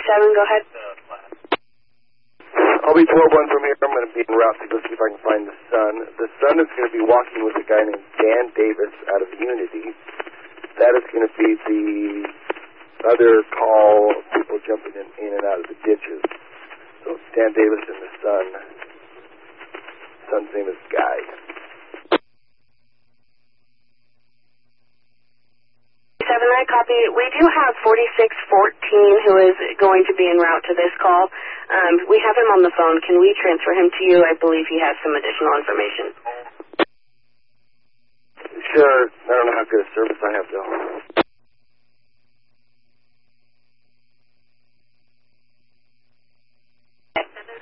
go ahead. I'll be 12-1 from here. I'm going to be en route to go see if I can find the son. The son is going to be walking with a guy named Dan Davis out of Unity. That is going to be the other call of people jumping in and out of the ditches. So it's Dan Davis and the son. Son's name is Guy. 7-9, copy. We do have 4614 who is going to be en route to this call. We have him on the phone. Can we transfer him to you? I believe he has some additional information. Sure. I don't know how good a service I have, though.